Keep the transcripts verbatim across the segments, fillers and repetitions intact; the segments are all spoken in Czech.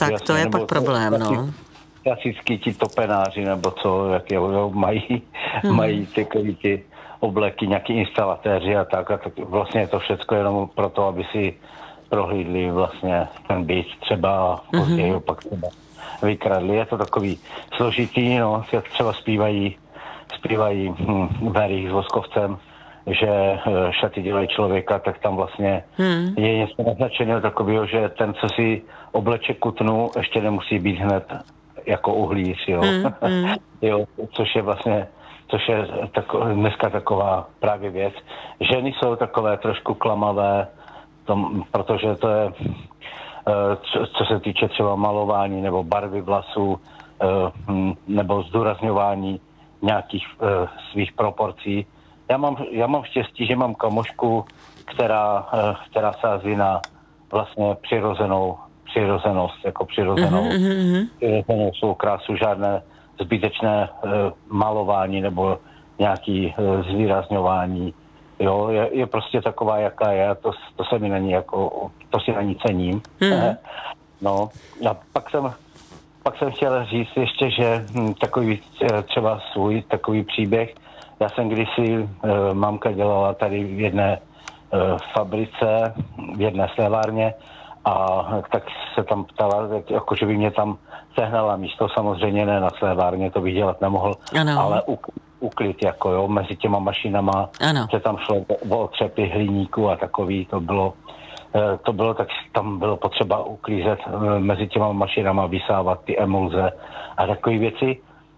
Tak jasně, to je pak problém, no. Klasický ti topenáři, nebo co, jak je, jo, mají, hmm. mají takový ty obleky, nějaký instalatéři a tak. A tak vlastně je to všechno jenom proto, aby si prohlídli vlastně ten byt třeba, později mm-hmm. pak třeba vykradli. Je to takový složitý, no, jak třeba zpívají, zpívají hm, Very s Voskovcem, že šaty dělají člověka, tak tam vlastně hmm. je něco naznačeného takového, že ten, co si obleče kutnu, ještě nemusí být hned jako uhlíř, jo. Hmm. jo, což je vlastně, což je tako, dneska taková právě věc. Ženy jsou takové trošku klamavé, tom, protože to je, co, co se týče třeba malování nebo barvy vlasů, nebo zdůrazňování nějakých svých proporcí. Já mám, já mám štěstí, že mám kamošku, která, která sází na vlastně přirozenou, přirozenost, jako přirozenou, mm-hmm. přirozenou svou krásu, žádné zbytečné uh, malování nebo nějaký uh, zvýrazňování. Jo, je, je prostě taková, jaká je, to, to se mi není jako, to si na ní cením. Mm-hmm. No, a pak jsem, pak jsem chtěl říct ještě, že hm, takový třeba svůj takový příběh. Já jsem kdysi, uh, mamka dělala tady v jedné uh, fabrice, v jedné slévárně a tak se tam ptala, jako že by mě tam sehnala místo, samozřejmě ne na slévárně, to bych dělat nemohl, ano. ale u, uklid jako jo, mezi těma mašinama, ano. se tam šlo o otřepy hliníku a takový, to bylo, uh, to bylo, tak tam bylo potřeba uklízet uh, mezi těma mašinama, vysávat ty emulze a takové věci.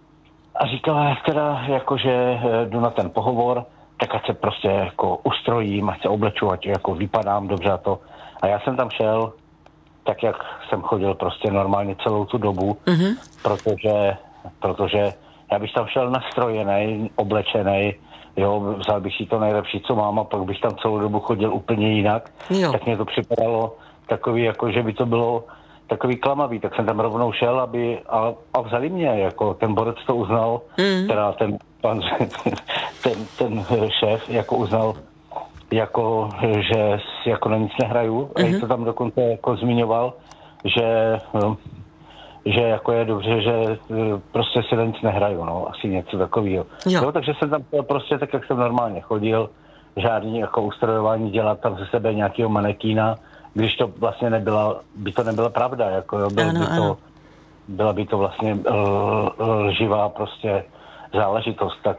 A říkala, jak teda, jakože jdu na ten pohovor, tak ať se prostě jako ustrojím, ať se obleču, ať jako vypadám dobře a to. A já jsem tam šel, tak jak jsem chodil prostě normálně celou tu dobu, mm-hmm. protože, protože já bych tam šel nastrojený, oblečený, jo, vzal bych si to nejlepší, co mám a pak bych tam celou dobu chodil úplně jinak. Jo. Tak mě to připadalo takový, jako že by to bylo takový klamavý, tak jsem tam rovnou šel, aby, a, a vzali mě, jako ten borec to uznal, mm. teda ten pan, ten, ten šéf, jako uznal, jako, že jako na nic nehraju, mm-hmm. a to tam dokonce jako zmiňoval, že, že jako je dobře, že prostě si na nic nehraju, no, asi něco takového. Jo. Jo, takže jsem tam prostě tak, jak jsem normálně chodil, žádný jako ustrojování, dělat tam ze sebe nějakého manekína, když to vlastně nebyla, by to nebyla pravda, jako jo, byl, ano, by to, byla by to vlastně lživá prostě záležitost, tak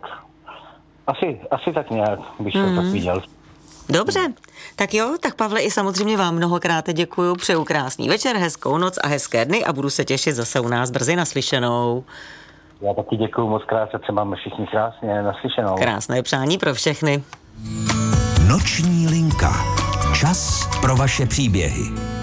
asi, asi tak nějak bych mm. to tak viděl. Dobře, tak jo, tak Pavle, i samozřejmě vám mnohokrát děkuju, přeju krásný večer, hezkou noc a hezké dny a budu se těšit zase u nás brzy naslyšenou. Já taky děkuju moc krát, se máme všichni krásně naslyšenou. Krásné přání pro všechny. Noční linka. Čas pro vaše příběhy.